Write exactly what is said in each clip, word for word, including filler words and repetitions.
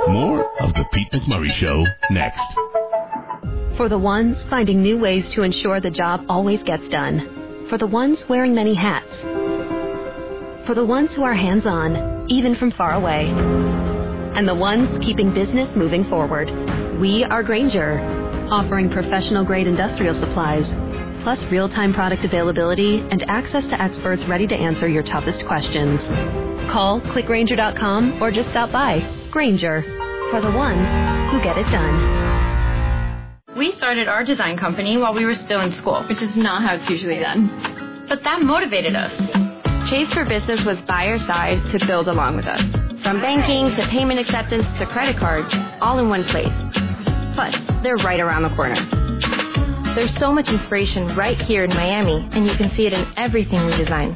More of the Pete McMurray Show next. For the ones finding new ways to ensure the job always gets done. For the ones wearing many hats. For the ones who are hands-on, even from far away. And the ones keeping business moving forward. We are Grainger, offering professional-grade industrial supplies, plus real-time product availability and access to experts ready to answer your toughest questions. Call, click Grainger dot com, or just stop by. Grainger, for the ones who get it done. We started our design company while we were still in school, which is not how it's usually done. But that motivated us. Chase for Business was by our side to build along with us. From banking to payment acceptance to credit cards, all in one place. Plus, they're right around the corner. There's so much inspiration right here in Miami, and you can see it in everything we design.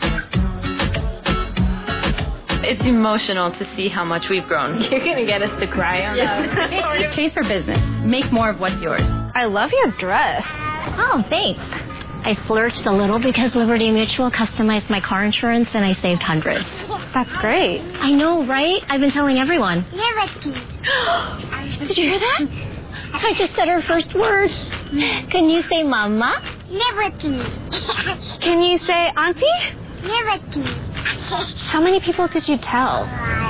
It's emotional to see how much we've grown. You're going to get us to cry on that. Chase for Business. Make more of what's yours. I love your dress. Oh, thanks. I splurged a little because Liberty Mutual customized my car insurance and I saved hundreds. That's great. I know, right? I've been telling everyone. Liberty. Did you hear that? I just said her first word. Can you say mama? Liberty. Can you say auntie? Liberty. How many people did you tell?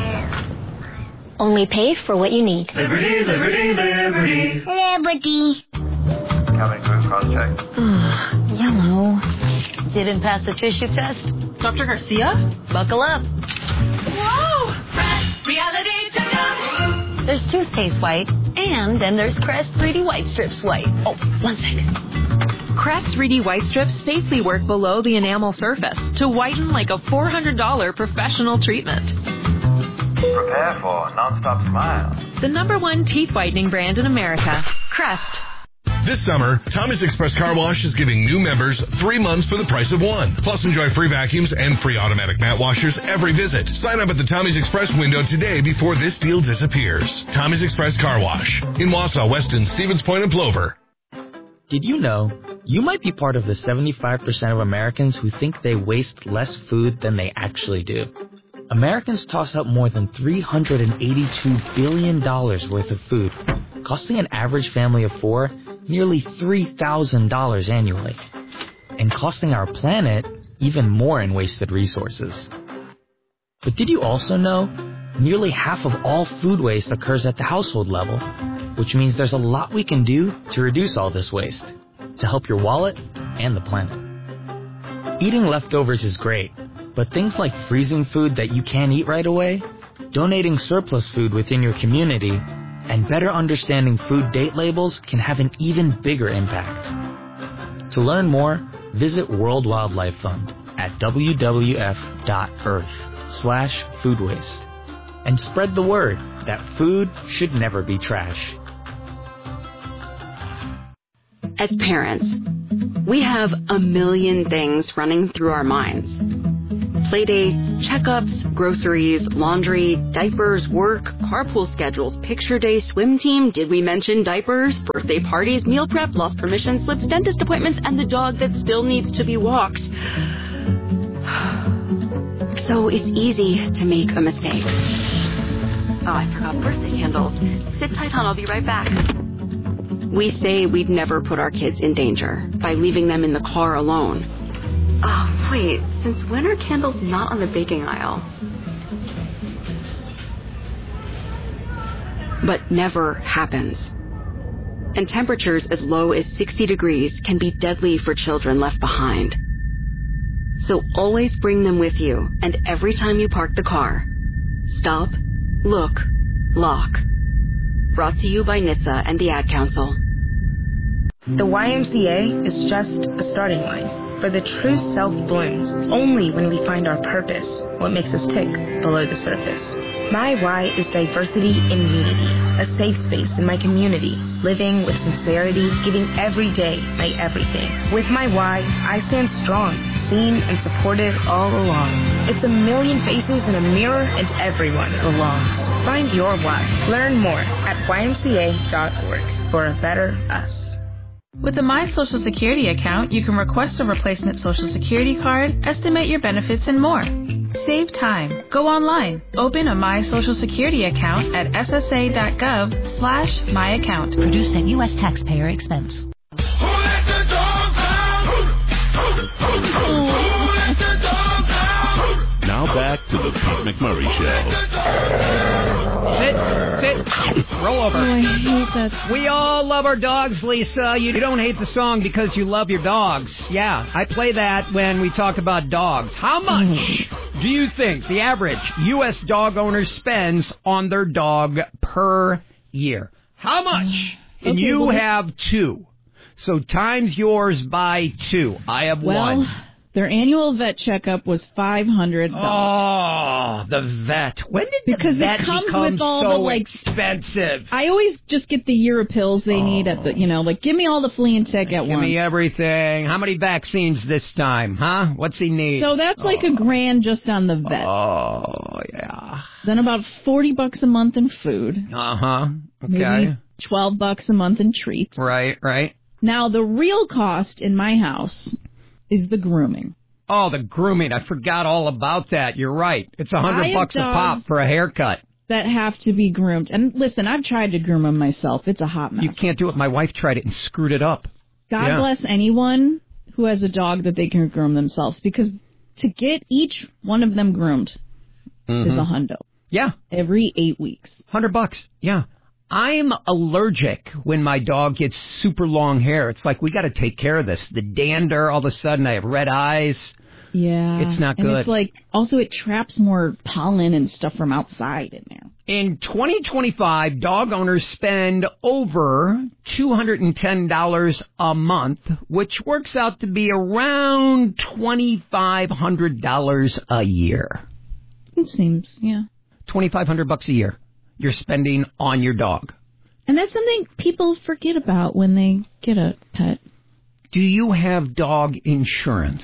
Only pay for what you need. Liberty, liberty, liberty. Liberty. Coming through, cross-check. Yellow. Didn't pass the tissue test? Doctor Garcia? Buckle up. Whoa! Fresh reality checkup. There's toothpaste white, and then there's Crest three D White Strips white. Oh, one second. Crest three D White Strips safely work below the enamel surface to whiten like a four hundred dollars professional treatment. Prepare for a non-stop smile. The number one teeth whitening brand in America, Crest. This summer, Tommy's Express Car Wash is giving new members three months for the price of one. Plus, enjoy free vacuums and free automatic mat washers every visit. Sign up at the Tommy's Express window today before this deal disappears. Tommy's Express Car Wash in Wausau, Weston, Stevens Point, and Plover. Did you know you might be part of the seventy-five percent of Americans who think they waste less food than they actually do? Americans toss out more than three hundred eighty-two billion dollars worth of food, costing an average family of four nearly three thousand dollars annually, and costing our planet even more in wasted resources. But did you also know nearly half of all food waste occurs at the household level, which means there's a lot we can do to reduce all this waste, to help your wallet and the planet. Eating leftovers is great, but things like freezing food that you can't eat right away, donating surplus food within your community, and better understanding food date labels can have an even bigger impact. To learn more, visit World Wildlife Fund at w w f dot earth slash food waste and spread the word that food should never be trash. As parents, we have a million things running through our minds. Playdates, checkups, groceries, laundry, diapers, work, carpool schedules, picture day, swim team, did we mention diapers, birthday parties, meal prep, lost permission slips, dentist appointments, and the dog that still needs to be walked. So it's easy to make a mistake. Oh, I forgot birthday candles. Sit tight, hon, I'll be right back. We say we'd never put our kids in danger by leaving them in the car alone. Oh, wait, since when are candles not on the baking aisle? But never happens. And temperatures as low as sixty degrees can be deadly for children left behind. So always bring them with you, and every time you park the car, stop, look, lock. Brought to you by N H T S A and the Ad Council. The Y M C A is just a starting line. For the true self blooms only when we find our purpose, what makes us tick below the surface. My why is diversity in unity, a safe space in my community, living with sincerity, giving every day my everything. With my why, I stand strong, seen and supported all along. It's a million faces in a mirror and everyone belongs. Find your why. Learn more at y m c a dot org for a better us. With the My Social Security account, you can request a replacement Social Security card, estimate your benefits, and more. Save time. Go online. Open a My Social Security account at ssa.gov slash my account. Produced at U S taxpayer expense. Who let the dogs out? Who, who, who, who let the dogs out? Now back to the Pete McMurray Show. Sit, sit, roll over. Oh, I hate that. We all love our dogs, Lisa. You don't hate the song because you love your dogs. Yeah, I play that when we talk about dogs. How much do you think the average U S dog owner spends on their dog per year? How much? And Okay, you well, have two. So times yours by two. I have well, one. Their annual vet checkup was five hundred dollars. Oh, the vet. When did because the vet it comes become with all so the, like, expensive? I always just get the year of pills they oh. need at the, you know, like, give me all the flea and tick at give once. Give me everything. How many vaccines this time, huh? What's he need? So that's like oh. a grand just on the vet. Oh, yeah. Then about forty bucks a month in food. Uh-huh. Okay. Maybe twelve bucks a month in treats. Right, right. Now, the real cost in my house is the grooming. Oh, the grooming. I forgot all about that. You're right. It's a hundred bucks a pop for a haircut. That have to be groomed. And listen, I've tried to groom them myself. It's a hot mess. You can't do it. My wife tried it and screwed it up. God yeah. bless anyone who has a dog that they can groom themselves, because to get each one of them groomed mm-hmm. is a hundo. Yeah. Every eight weeks. Hundred bucks. Yeah. I'm allergic when my dog gets super long hair. It's like, we got to take care of this. The dander, all of a sudden I have red eyes. Yeah. It's not and good. It's like, also it traps more pollen and stuff from outside in there. In twenty twenty-five, dog owners spend over two hundred ten dollars a month, which works out to be around twenty-five hundred dollars a year. It seems, yeah. twenty-five hundred bucks a year you're spending on your dog. And that's something people forget about when they get a pet. Do you have dog insurance?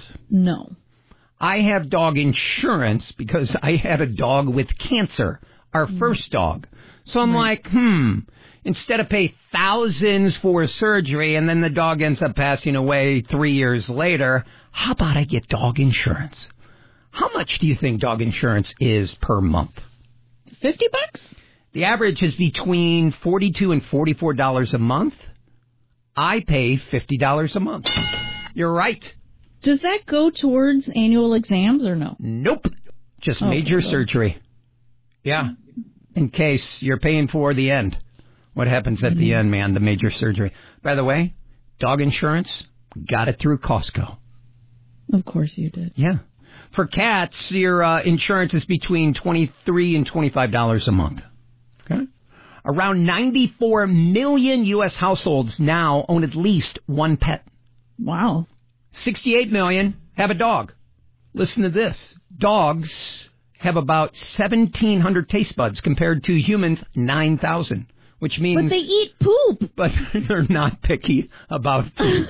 No. I have dog insurance because I had a dog with cancer, our mm. first dog. So I'm right. like, hmm, instead of pay thousands for surgery and then the dog ends up passing away three years later, how about I get dog insurance? How much do you think dog insurance is per month? Fifty bucks? The average is between forty-two and forty-four dollars a month. I pay fifty dollars a month. You're right. Does that go towards annual exams or no? Nope. Just oh, major okay. surgery. Yeah. In case you're paying for the end. What happens at mm-hmm. the end, man? The major surgery. By the way, dog insurance, got it through Costco. Of course you did. Yeah. For cats, your uh, insurance is between twenty-three dollars and twenty-five dollars a month. Okay. Around ninety-four million U S households now own at least one pet. Wow. sixty-eight million have a dog. Listen to this. Dogs have about seventeen hundred taste buds compared to humans' nine thousand, which means... But they eat poop. But they're not picky about food.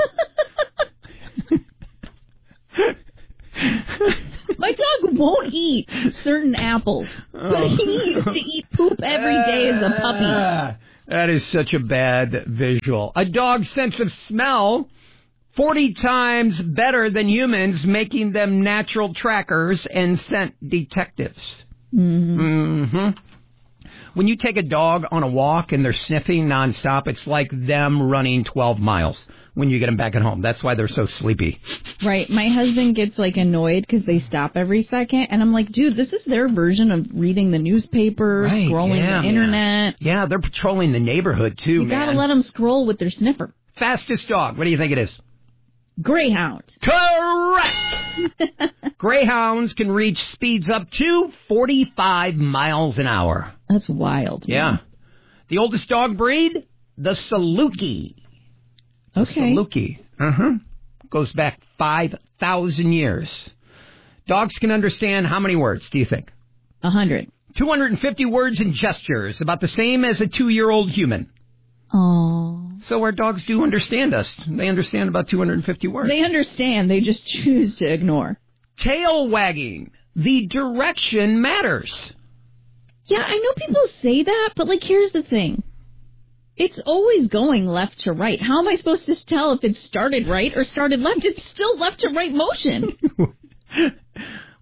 My dog won't eat certain apples, but he used to eat poop every day as a puppy. That is such a bad visual. A dog's sense of smell, forty times better than humans, making them natural trackers and scent detectives. Mm-hmm. Mm-hmm. When you take a dog on a walk and they're sniffing nonstop, it's like them running twelve miles when you get them back at home. That's why they're so sleepy. Right. My husband gets, like, annoyed because they stop every second. And I'm like, dude, this is their version of reading the newspaper, right, scrolling yeah, the internet. Yeah. yeah, they're patrolling the neighborhood, too, you man. You got to let them scroll with their sniffer. Fastest dog. What do you think it is? Greyhound. Correct! Greyhounds can reach speeds up to forty-five miles an hour. That's wild. Man. Yeah. The oldest dog breed? The Saluki. Okay. Saluki. Uh-huh. Goes back five thousand years. Dogs can understand how many words, do you think? A hundred. two hundred fifty words and gestures, about the same as a two-year-old human. Oh. So our dogs do understand us. They understand about two hundred fifty words. They understand. They just choose to ignore. Tail wagging. The direction matters. Yeah, I know people say that, but, like, here's the thing. It's always going left to right. How am I supposed to tell if it started right or started left? It's still left to right motion.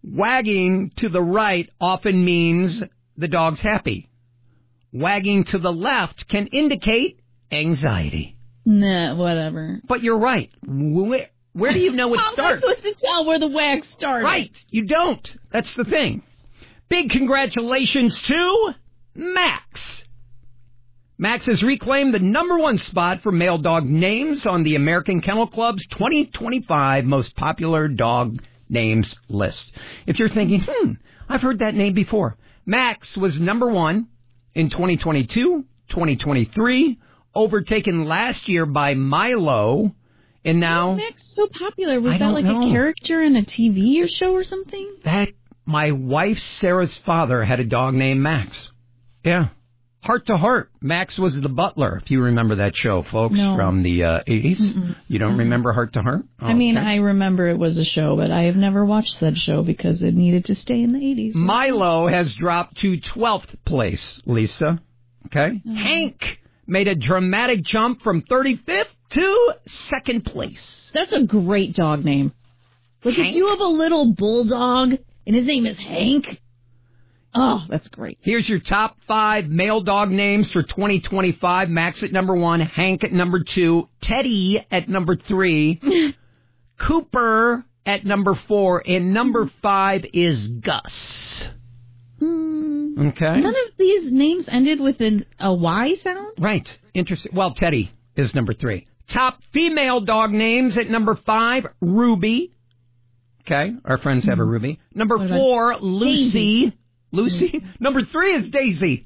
Wagging to the right often means the dog's happy. Wagging to the left can indicate anxiety. Nah, whatever. But you're right. Where, where do you know it How starts? am I supposed to tell where the wag started? Right. You don't. That's the thing. Big congratulations to Max. Max has reclaimed the number one spot for male dog names on the American Kennel Club's twenty twenty-five most popular dog names list. If you're thinking, hmm, I've heard that name before. Max was number one in twenty twenty-two, twenty twenty-three, overtaken last year by Milo, and now... Why is Max so popular? Was I that like know. a character in a T V or show or something? That, my wife Sarah's father had a dog named Max. Yeah. Heart to Heart. Max was the butler, if you remember that show, folks, No. from the uh, eighties. Mm-mm. You don't remember Heart to Heart? Oh, I mean, okay. I remember it was a show, but I have never watched said show because it needed to stay in the eighties. Milo has dropped to twelfth place, Lisa. Okay? Oh. Hank made a dramatic jump from thirty-fifth to second place. That's a great dog name. Like, Hank? if you have a little bulldog and his name is Hank, oh, that's great. Here's your top five male dog names for twenty twenty-five. Max at number one, Hank at number two, Teddy at number three, Cooper at number four, and number five is Gus. Hmm. Okay. None of these names ended with an, a Y sound? Right. Interesting. Well, Teddy is number three. Top female dog names at number five, Ruby. Okay. Our friends have a Ruby. Number What about four, Lucy. Daisy? Lucy. Number three is Daisy.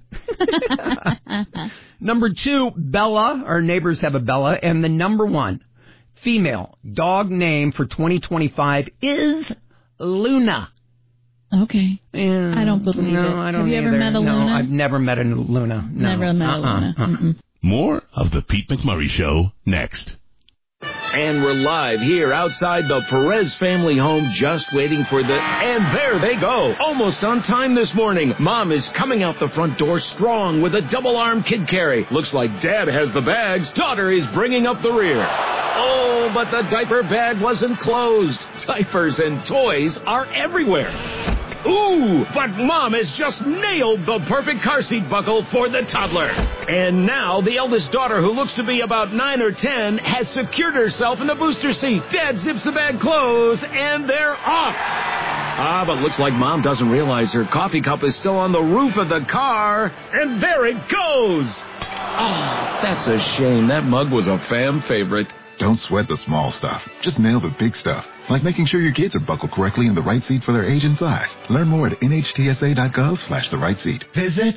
Number two, Bella. Our neighbors have a Bella. And the number one female dog name for twenty twenty-five is Luna. Okay. Yeah. I don't believe no, it. I don't Have you either. ever met a No, Luna? I've never met a Luna. No. Never met a Uh-uh. Luna. Uh-uh. Mm-mm. More of the Pete McMurray Show next. And we're live here outside the Perez family home, just waiting for the... And there they go, almost on time this morning. Mom is coming out the front door strong with a double-arm kid carry. Looks like Dad has the bags. Daughter is bringing up the rear. Oh, but the diaper bag wasn't closed. Diapers and toys are everywhere. Ooh, but Mom has just nailed the perfect car seat buckle for the toddler. And now the eldest daughter, who looks to be about nine or ten, has secured herself in the booster seat. Dad zips the bag closed, and they're off. Ah, but looks like Mom doesn't realize her coffee cup is still on the roof of the car. And there it goes. Oh, that's a shame. That mug was a fam favorite. Don't sweat the small stuff. Just nail the big stuff. Like making sure your kids are buckled correctly in the right seat for their age and size. Learn more at nhtsa.gov slash the right seat. Visit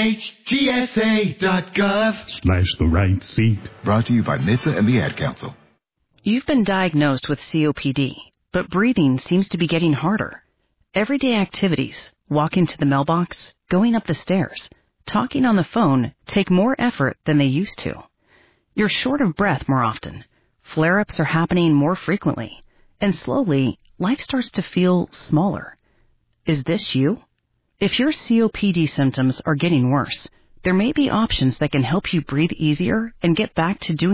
nhtsa.gov slash the right seat. Brought to you by N H T S A and the Ad Council. You've been diagnosed with C O P D, but breathing seems to be getting harder. Everyday activities, walking to the mailbox, going up the stairs, talking on the phone take more effort than they used to. You're short of breath more often. Flare-ups are happening more frequently. And slowly, life starts to feel smaller. Is this you? If your C O P D symptoms are getting worse, there may be options that can help you breathe easier and get back to doing